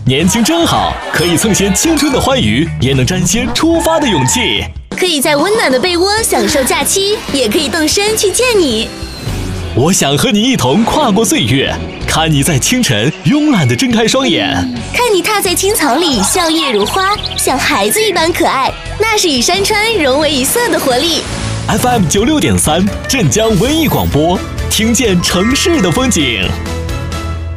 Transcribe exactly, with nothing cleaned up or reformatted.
年轻真好，可以蹭些青春的欢愉，也能沾些出发的勇气。 可以在温暖的被窝享受假期，也可以动身去见你。 我想和你一同跨过岁月，看你在清晨慵懒地睁开双眼， 看你踏在青草里笑靥如花，像孩子一般可爱，那是与山川融为一色的活力。 F M 九六点三，镇江文艺广播，听见城市的风景。